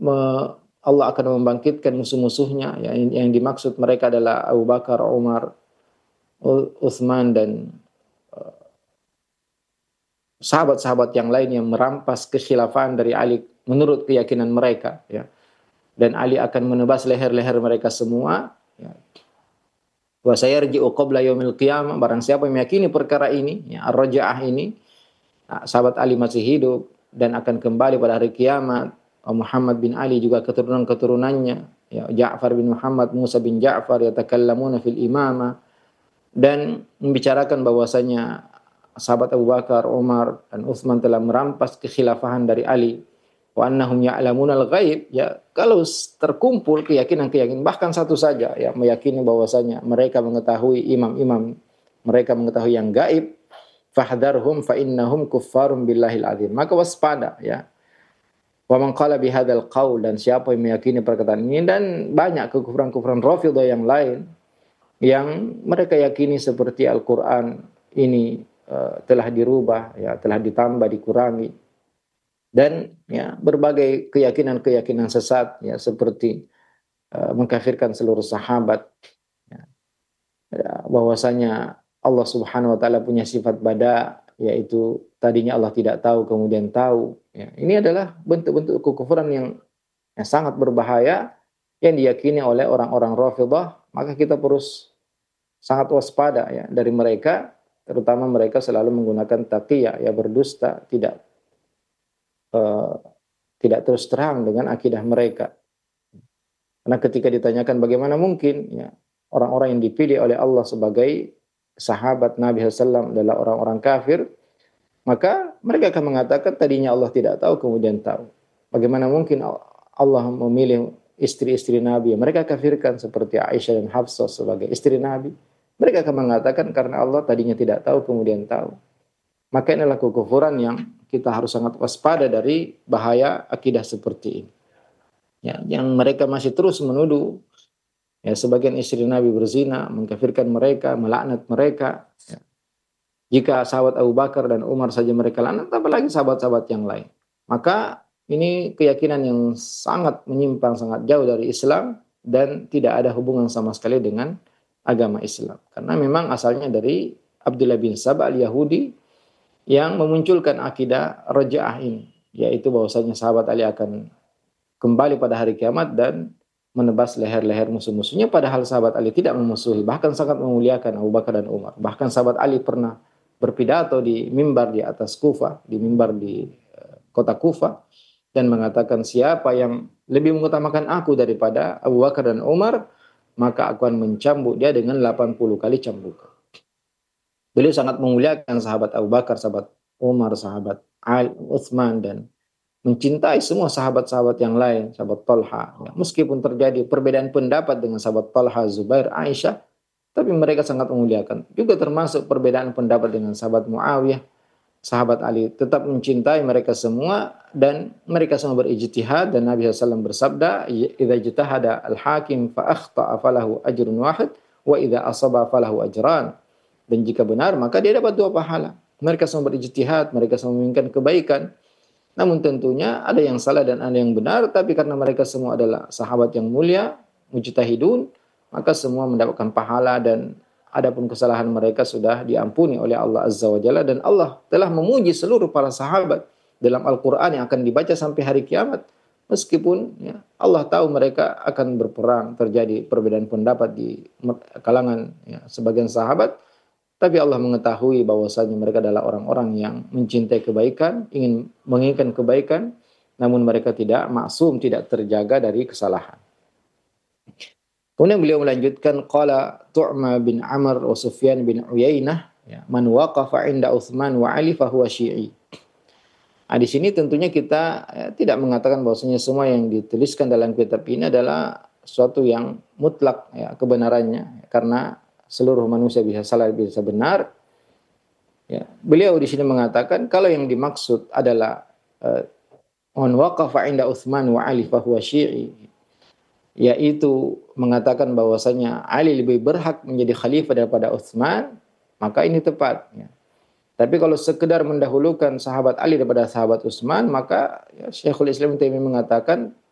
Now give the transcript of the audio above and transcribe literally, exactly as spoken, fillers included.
me, Allah akan membangkitkan musuh-musuhnya, ya, yang, yang dimaksud mereka adalah Abu Bakar, Umar, Utsman dan uh, sahabat-sahabat yang lain yang merampas kekhilafahan dari Ali menurut keyakinan mereka, ya. Dan Ali akan menebas leher-leher mereka semua, ya. Wa sayarji'u qabla yaumil qiyamah, barang siapa yang meyakini perkara ini, ya, ar-raja'ah ini, nah, sahabat Ali masih hidup dan akan kembali pada hari kiamat. Muhammad bin Ali juga keturunan-keturunannya, ya, Ja'far bin Muhammad, Musa bin Ja'far yatakallamuna fil imamah, dan membicarakan bahwasanya sahabat Abu Bakar, Umar dan Utsman telah merampas kekhilafahan dari Ali. Wa annahum ya'lamunal ghaib, ya, kalau terkumpul keyakinan-keyakinan, bahkan satu saja, ya, meyakini bahwasanya mereka mengetahui, imam-imam mereka mengetahui yang gaib, fahdharhum fa innahum kuffarun billahil azim, maka waspada, ya. Wa man qala bihadzal qaul, dan siapa yang meyakini perkataan ini, dan banyak kekufuran-kekufuran Rafidhah yang lain yang mereka yakini seperti Al-Qur'an ini uh, telah dirubah, ya, telah ditambah, dikurangi, dan, ya, berbagai keyakinan-keyakinan sesat, ya, seperti uh, mengkafirkan seluruh sahabat, ya, ya, bahwasanya Allah Subhanahu wa taala punya sifat bada, yaitu tadinya Allah tidak tahu kemudian tahu, ya. Ini adalah bentuk-bentuk kekufuran yang, yang sangat berbahaya yang diyakini oleh orang-orang Rafidhah, maka kita harus sangat waspada, ya, dari mereka, terutama mereka selalu menggunakan taqiyah, ya, berdusta, tidak uh, tidak terus terang dengan akidah mereka. Karena ketika ditanyakan bagaimana mungkin, ya, orang-orang yang dipilih oleh Allah sebagai sahabat Nabi sallallahu alaihi wasallam adalah orang-orang kafir, maka mereka akan mengatakan tadinya Allah tidak tahu kemudian tahu. Bagaimana mungkin Allah memilih istri-istri Nabi? Mereka kafirkan seperti Aisyah dan Hafsah sebagai istri Nabi. Mereka akan mengatakan karena Allah tadinya tidak tahu kemudian tahu. Maka inilah kekufuran yang kita harus sangat waspada dari bahaya akidah seperti ini. Ya, yang mereka masih terus menuduh, ya, sebagian istri Nabi berzina, mengkafirkan mereka, melaknat mereka. Ya. Jika sahabat Abu Bakar dan Umar saja mereka laknat, apalagi sahabat-sahabat yang lain. Maka ini keyakinan yang sangat menyimpang, sangat jauh dari Islam, dan tidak ada hubungan sama sekali dengan agama Islam. Karena memang asalnya dari Abdullah bin Saba al-Yahudi yang memunculkan akidah raja'ah ini, yaitu bahwasanya sahabat Ali akan kembali pada hari kiamat dan menebas leher-leher musuh-musuhnya, padahal sahabat Ali tidak memusuhi, bahkan sangat memuliakan Abu Bakar dan Umar. Bahkan sahabat Ali pernah berpidato di mimbar di atas Kufah, di mimbar di uh, kota Kufah, dan mengatakan siapa yang lebih mengutamakan aku daripada Abu Bakar dan Umar, maka aku akan mencambuk dia dengan delapan puluh kali cambukan. Beliau sangat memuliakan sahabat Abu Bakar, sahabat Umar, sahabat Ali, Utsman, dan mencintai semua sahabat-sahabat yang lain, sahabat Talha. Ya, meskipun terjadi perbedaan pendapat dengan sahabat Talha, Zubair, Aisyah, tapi mereka sangat memuliakan. Juga termasuk perbedaan pendapat dengan sahabat Muawiyah, sahabat Ali, tetap mencintai mereka semua, dan mereka semua berijtihad, dan Nabi sallallahu alaihi wasallam bersabda, "Idza ijtahada al-hakim fa akhta'a falahu ajrun wahid, wa idza asaba falahu ajran." Dan jika benar, maka dia dapat dua pahala. Mereka semua berijtihad, mereka semua menginginkan kebaikan. Namun tentunya ada yang salah dan ada yang benar, tapi karena mereka semua adalah sahabat yang mulia, mujtahidun, maka semua mendapatkan pahala, dan adapun kesalahan mereka sudah diampuni oleh Allah Azza wa Jalla, dan Allah telah memuji seluruh para sahabat dalam Al-Quran yang akan dibaca sampai hari kiamat. Meskipun, ya, Allah tahu mereka akan berperang, terjadi perbedaan pendapat di kalangan, ya, sebagian sahabat, tapi Allah mengetahui bahwasanya mereka adalah orang-orang yang mencintai kebaikan, ingin menginginkan kebaikan, namun mereka tidak maksum, tidak terjaga dari kesalahan. Kemudian beliau melanjutkan, qala Tu'ma bin Amr wa Sufyan bin Uyainah, ya, man waqafa 'inda Utsman wa Ali fa huwa Syi'i. Nah, di sini tentunya kita, ya, tidak mengatakan bahwasanya semua yang dituliskan dalam kitab ini adalah sesuatu yang mutlak, ya, kebenarannya, karena seluruh manusia bisa salah, bisa benar. Ya, beliau di sini mengatakan kalau yang dimaksud adalah uh, man waqafa 'inda Utsman wa Ali fa huwa Syi'i, yaitu mengatakan bahwasanya Ali lebih berhak menjadi khalifah daripada Utsman, maka ini tepat, ya. Tapi kalau sekedar mendahulukan sahabat Ali daripada sahabat Utsman, maka, ya, Syekhul Islam Taimiyah mengatakan